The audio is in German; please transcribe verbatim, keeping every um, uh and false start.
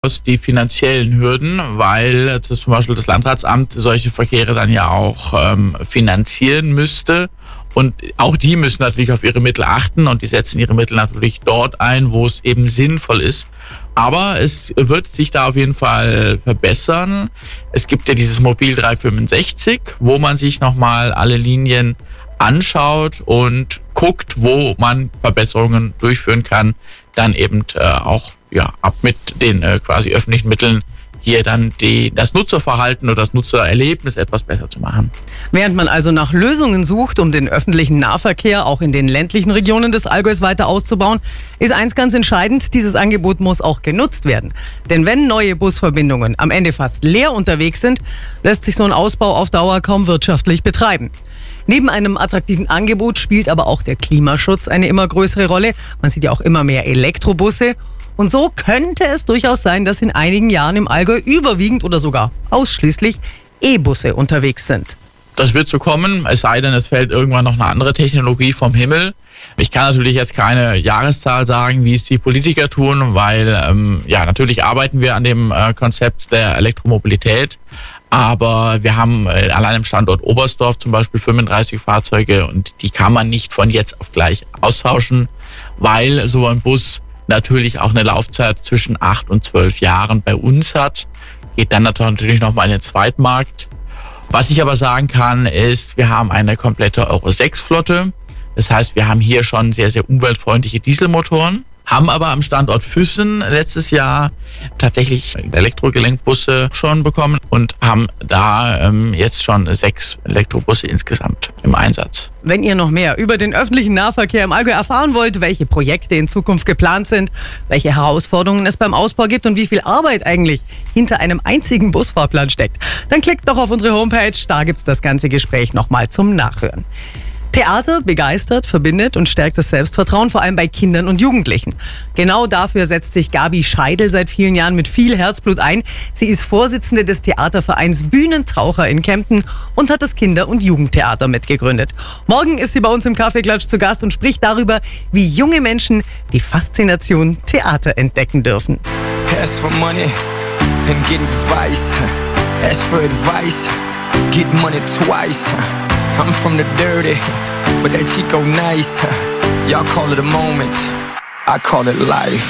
die finanziellen Hürden, weil das zum Beispiel das Landratsamt solche Verkehre dann ja auch ähm, finanzieren müsste. Und auch die müssen natürlich auf ihre Mittel achten und die setzen ihre Mittel natürlich dort ein, wo es eben sinnvoll ist. Aber es wird sich da auf jeden Fall verbessern. Es gibt ja dieses Mobil dreihundertfünfundsechzig, wo man sich nochmal alle Linien anschaut und guckt, wo man Verbesserungen durchführen kann, dann eben äh, auch ja ab mit den äh, quasi öffentlichen Mitteln hier dann die, das Nutzerverhalten oder das Nutzererlebnis etwas besser zu machen. Während man also nach Lösungen sucht, um den öffentlichen Nahverkehr auch in den ländlichen Regionen des Allgäus weiter auszubauen, ist eins ganz entscheidend: dieses Angebot muss auch genutzt werden. Denn wenn neue Busverbindungen am Ende fast leer unterwegs sind, lässt sich so ein Ausbau auf Dauer kaum wirtschaftlich betreiben. Neben einem attraktiven Angebot spielt aber auch der Klimaschutz eine immer größere Rolle. Man sieht ja auch immer mehr Elektrobusse. Und so könnte es durchaus sein, dass in einigen Jahren im Allgäu überwiegend oder sogar ausschließlich E-Busse unterwegs sind. Das wird so kommen, es sei denn, es fällt irgendwann noch eine andere Technologie vom Himmel. Ich kann natürlich jetzt keine Jahreszahl sagen, wie es die Politiker tun, weil ähm, ja natürlich arbeiten wir an dem äh, Konzept der Elektromobilität. Aber wir haben äh, allein im Standort Oberstdorf zum Beispiel fünfunddreißig Fahrzeuge und die kann man nicht von jetzt auf gleich austauschen, weil so ein Bus natürlich auch eine Laufzeit zwischen acht und zwölf Jahren bei uns hat. Geht dann natürlich nochmal in den Zweitmarkt. Was ich aber sagen kann, ist, wir haben eine komplette Euro sechs Flotte. Das heißt, wir haben hier schon sehr, sehr umweltfreundliche Dieselmotoren. Haben aber am Standort Füssen letztes Jahr tatsächlich Elektrogelenkbusse schon bekommen und haben da ähm, jetzt schon sechs Elektrobusse insgesamt im Einsatz. Wenn ihr noch mehr über den öffentlichen Nahverkehr im Allgäu erfahren wollt, welche Projekte in Zukunft geplant sind, welche Herausforderungen es beim Ausbau gibt und wie viel Arbeit eigentlich hinter einem einzigen Busfahrplan steckt, dann klickt doch auf unsere Homepage, da gibt's das ganze Gespräch nochmal zum Nachhören. Theater begeistert, verbindet und stärkt das Selbstvertrauen, vor allem bei Kindern und Jugendlichen. Genau dafür setzt sich Gabi Scheidel seit vielen Jahren mit viel Herzblut ein. Sie ist Vorsitzende des Theatervereins Bühnentaucher in Kempten und hat das Kinder- und Jugendtheater mitgegründet. Morgen ist sie bei uns im Kaffeeklatsch zu Gast und spricht darüber, wie junge Menschen die Faszination Theater entdecken dürfen. Ask for money and get advice. Ask for advice, get money twice. I'm from the dirty, but that Chico nice. Y'all call it a moment, I call it life.